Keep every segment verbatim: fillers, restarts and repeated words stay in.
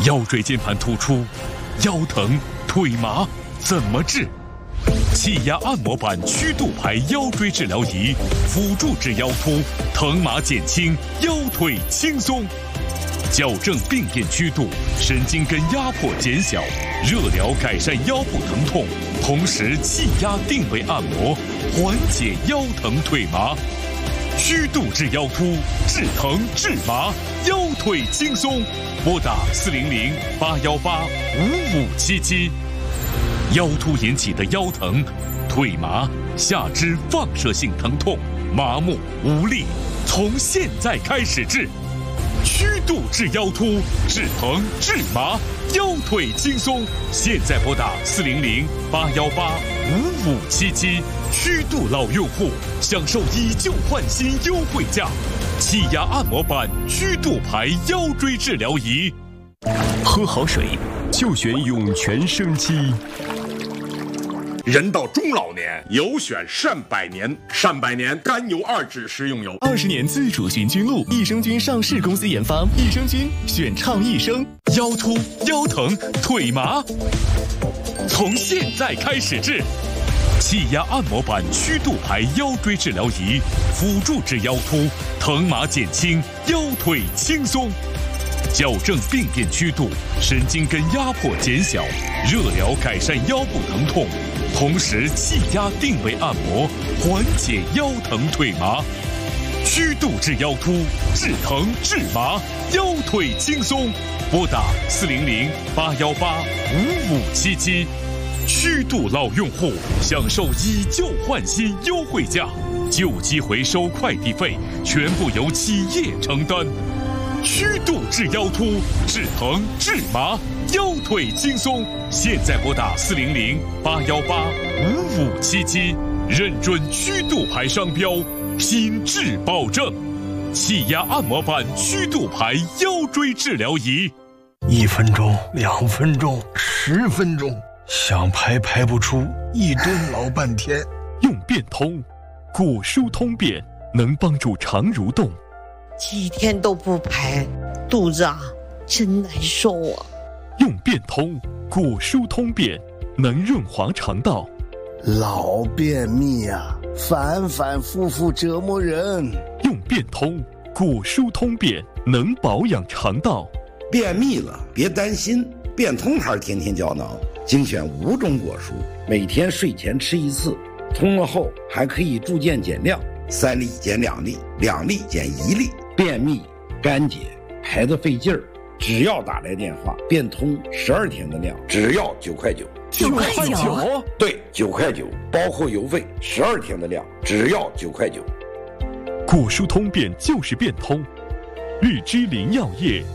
腰椎间盘突出、腰疼、腿麻怎么治？气压按摩板曲度牌腰椎治疗仪，辅助治腰突，疼麻减轻，腰腿轻松。矫正病变曲度，神经根压迫减小，热疗改善腰部疼痛，同时气压定位按摩，缓解腰疼腿麻。曲度治腰突，治疼治麻，腰腿轻松。拨打四零零八幺八五五七七。腰突引起的腰疼、腿麻、下肢放射性疼痛、麻木无力，从现在开始治。曲度治腰突，治疼治麻，腰腿轻松。现在拨打四零零八幺八五五七七。曲度老用户享受以旧换新优惠价，气压按摩板曲度牌腰椎治疗仪。 喝好水就选涌泉生机。 人到中老年，有选善百年。善百年甘油二酯食用油， 二十年自主寻菌露，益生菌上市公司研发，益生菌选畅益生。 腰突、腰疼、腿麻，从现在开始治。气压按摩板曲度牌腰椎治疗仪，辅助治腰突，疼麻减轻，腰腿轻松。矫正病变曲度，神经根压迫减小，热疗改善腰部疼痛，同时气压定位按摩，缓解腰疼腿麻。曲度治腰突，治疼治麻，腰腿轻松。拨打四零零八幺八五五七七。曲度老用户享受以旧换新优惠价，旧机回收快递费全部由企业承担。曲度治腰突，治疼治麻，腰腿轻松。现在拨打四零零八幺八五五七七，认准曲度牌商标，品质保证。气压按摩板曲度牌腰椎治疗仪， 一分钟、两分钟、十分钟，想排排不出，一蹲老半天。 用变通，果蔬通便能帮助肠蠕动。 几天都不排，肚子啊真难受啊。 用变通，果蔬通便能润滑肠道。 老便秘啊，反反复复折磨人。 用变通，果蔬通便能保养肠道。 便秘了别担心，变通牌天天胶囊精选五种果蔬，每天睡前吃一次，通了后还可以逐渐减量，三粒减两粒，两粒减一粒。便秘干结排得费劲儿，只要打来电话，变通十二天的量，只要九块九。 九块九？ 对，九块九，包括邮费，十二天的量，只要九块九。 果蔬通便就是变通，日之林药业。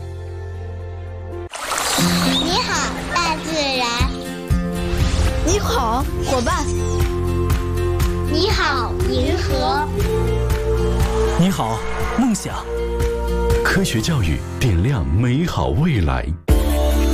你好，大自然。 你好，伙伴。 你好，银河。 你好，梦想。 科学教育点亮美好未来。